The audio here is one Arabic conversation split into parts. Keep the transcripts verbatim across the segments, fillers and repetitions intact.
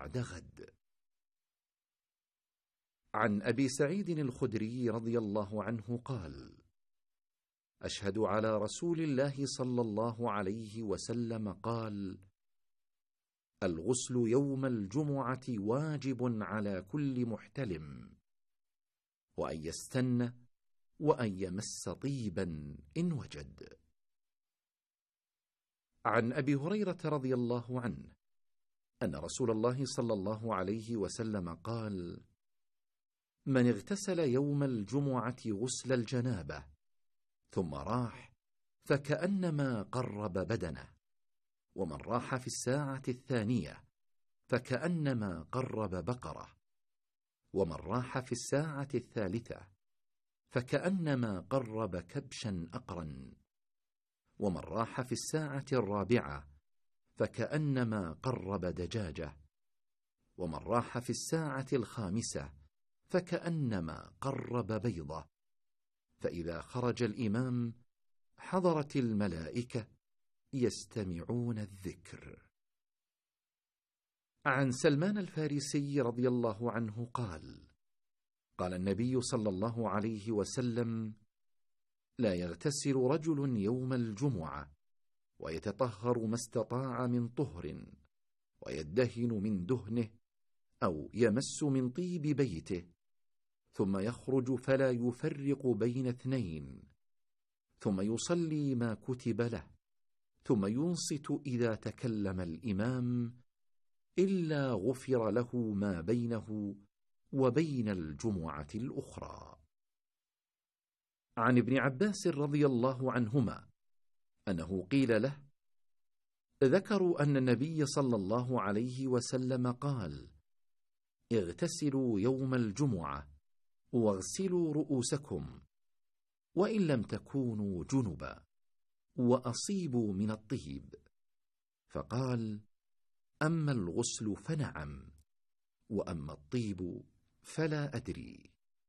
بعد غد. عن أبي سعيد الخدري رضي الله عنه قال: أشهد على رسول الله صلى الله عليه وسلم قال: الغسل يوم الجمعة واجب على كل محتلم، وأن يستن وأن يمس طيبا إن وجد. عن أبي هريرة رضي الله عنه أن رسول الله صلى الله عليه وسلم قال: من اغتسل يوم الجمعة غسل الجنابة ثم راح فكأنما قرب بدنه، ومن راح في الساعة الثانية فكأنما قرب بقرة، ومن راح في الساعة الثالثة فكأنما قرب كبشا أقرا، ومن راح في الساعة الرابعة فكأنما قرب دجاجة، ومن راح في الساعة الخامسة فكأنما قرب بيضة. فإذا خرج الإمام حضرت الملائكة يستمعون الذكر. عن سلمان الفارسي رضي الله عنه قال: قال النبي صلى الله عليه وسلم: لا يغتسل رجل يوم الجمعة ويتطهر ما استطاع من طهر، ويدهن من دهنه أو يمس من طيب بيته، ثم يخرج فلا يفرق بين اثنين، ثم يصلي ما كتب له، ثم ينصت إذا تكلم الإمام، إلا غفر له ما بينه وبين الجمعة الأخرى. عن ابن عباس رضي الله عنهما أنه قيل له: ذكروا أن النبي صلى الله عليه وسلم قال: اغتسلوا يوم الجمعة واغسلوا رؤوسكم، وإن لم تكونوا جنبا، وأصيبوا من الطيب. فقال: أما الغسل فنعم، وأما الطيب فلا أدري.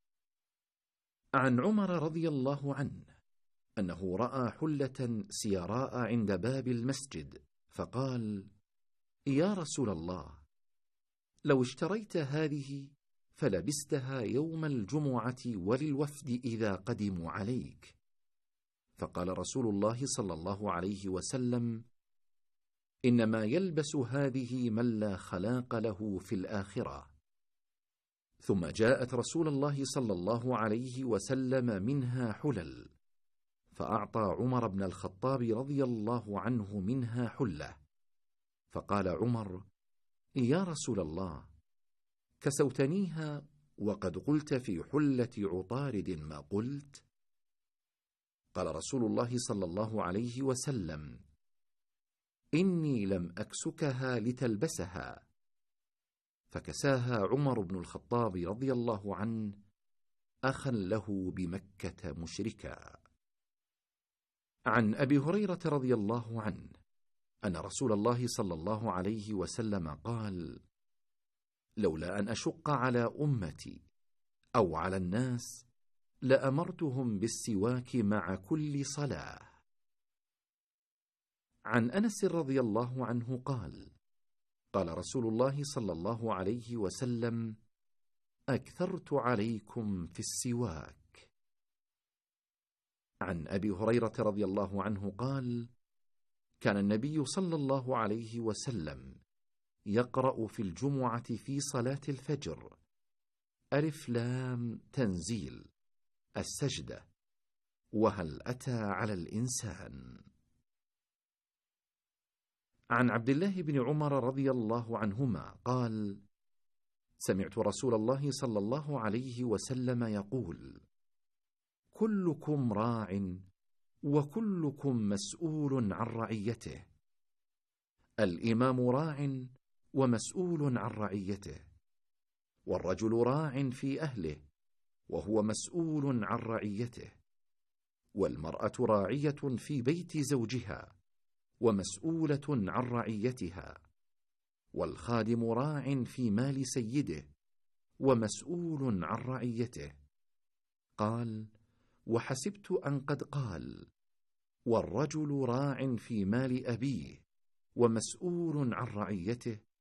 عن عمر رضي الله عنه أنه رأى حلة سيراء عند باب المسجد، فقال: يا رسول الله، لو اشتريت هذه فلبستها يوم الجمعة وللوفد إذا قدموا عليك. فقال رسول الله صلى الله عليه وسلم: إنما يلبس هذه من لا خلاق له في الآخرة. ثم جاءت رسول الله صلى الله عليه وسلم منها حلل، فأعطى عمر بن الخطاب رضي الله عنه منها حلة، فقال عمر: يا رسول الله، كسوتنيها وقد قلت في حلة عطارد ما قلت. قال رسول الله صلى الله عليه وسلم: إني لم أكسكها لتلبسها. فكساها عمر بن الخطاب رضي الله عنه أخا له بمكة مشركا. عن أبي هريرة رضي الله عنه أن رسول الله صلى الله عليه وسلم قال: لولا أن أشق على أمتي أو على الناس لأمرتهم بالسواك مع كل صلاة. عن أنس رضي الله عنه قال: قال رسول الله صلى الله عليه وسلم: أكثرت عليكم في السواك. عن أبي هريرة رضي الله عنه قال: كان النبي صلى الله عليه وسلم يقرأ في الجمعة في صلاة الفجر: ألف لام تنزيل، السجدة، وهل أتى على الإنسان. عن عبد الله بن عمر رضي الله عنهما قال: سمعت رسول الله صلى الله عليه وسلم يقول: كلكم راع وكلكم مسؤول عن رعيته. الإمام راع ومسؤول عن رعيته، والرجل راع في أهله وهو مسؤول عن رعيته، والمرأة راعية في بيت زوجها ومسؤولة عن رعيتها، والخادم راع في مال سيده ومسؤول عن رعيته. قال: وحسبت أن قد قال: والرجل راع في مال أبيه ومسؤول عن رعيته،